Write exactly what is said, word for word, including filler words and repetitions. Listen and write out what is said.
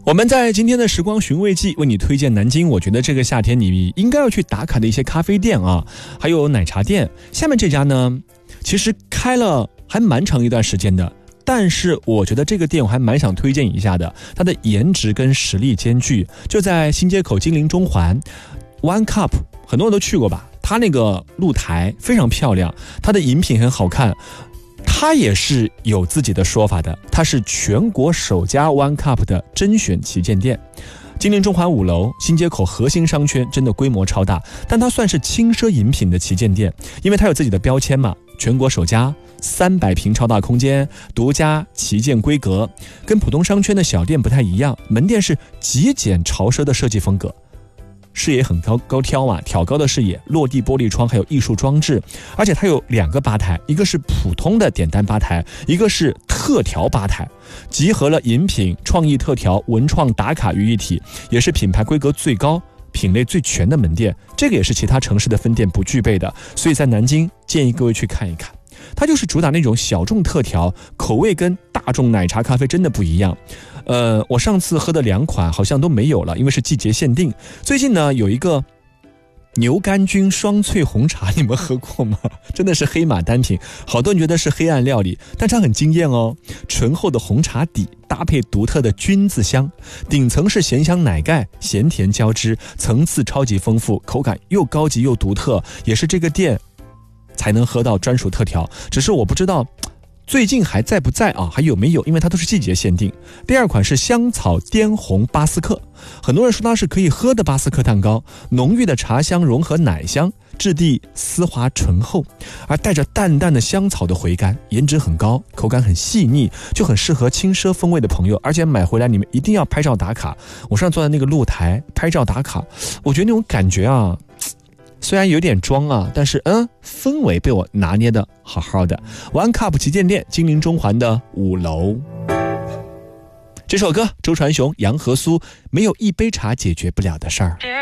我们在今天的时光寻味记为你推荐南京，我觉得这个夏天你应该要去打卡的一些咖啡店啊，还有奶茶店。下面这家呢，其实开了还蛮长一段时间的，但是我觉得这个店我还蛮想推荐一下的，它的颜值跟实力兼具，就在新街口金陵中环 One Cup， 很多人都去过吧，它那个露台非常漂亮，它的饮品很好看，它也是有自己的说法的，它是全国首家 One Cup 的甄选旗舰店。金陵中环五楼新街口核心商圈真的规模超大，但它算是轻奢饮品的旗舰店，因为它有自己的标签嘛，全国首家三百平超大空间，独家旗舰规格，跟普通商圈的小店不太一样，门店是极简潮奢的设计风格，视野很高高挑啊，挑高的视野，落地玻璃窗，还有艺术装置，而且它有两个吧台，一个是普通的点单吧台，一个是特调吧台，集合了饮品、创意特调、文创打卡于一体，也是品牌规格最高、品类最全的门店，这个也是其他城市的分店不具备的，所以在南京建议各位去看一看。它就是主打那种小众特调，口味跟大众奶茶咖啡真的不一样。呃，我上次喝的两款好像都没有了，因为是季节限定。最近呢，有一个牛肝菌双萃红茶，你们喝过吗？真的是黑马单品，好多人觉得是黑暗料理，但它很惊艳哦。醇厚的红茶底搭配独特的菌子香，顶层是咸香奶盖，咸甜交织，层次超级丰富，口感又高级又独特，也是这个店才能喝到专属特调。只是我不知道最近还在不在啊？还有没有？因为它都是季节限定。第二款是香草滇红巴斯克，很多人说它是可以喝的巴斯克蛋糕，浓郁的茶香融合奶香，质地丝滑醇厚，而带着淡淡的香草的回甘，颜值很高，口感很细腻，就很适合轻奢风味的朋友。而且买回来你们一定要拍照打卡。我上次坐在那个露台拍照打卡，我觉得那种感觉啊，虽然有点装啊，但是嗯，氛围被我拿捏的好好的。One Cup 旗舰店，金陵中环的五楼。这首歌，周传雄、杨和苏，没有一杯茶解决不了的事儿。